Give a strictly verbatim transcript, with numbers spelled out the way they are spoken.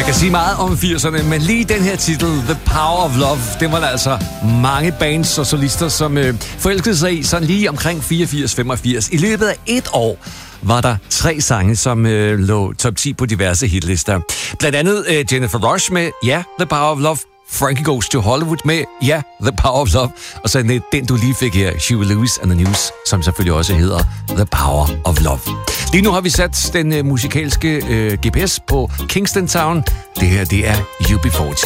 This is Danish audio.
Man kan sige meget om firserne, men lige den her titel, The Power of Love, det var der altså mange bands og solister, som øh, forelskede sig i sådan lige omkring fireogfirs femogfirs. I løbet af et år var der tre sange, som øh, lå top ti på diverse hitlister. Blandt andet øh, Jennifer Rush med Ja, The Power of Love, Frankie Goes to Hollywood med Ja, The Power of Love, og så den, den du lige fik her, Huey Lewis and the News, som selvfølgelig også hedder The Power of Love. Lige nu har vi sat den uh, musikalske uh, G P S på Kingston Town. Det her, det er U B fyrre.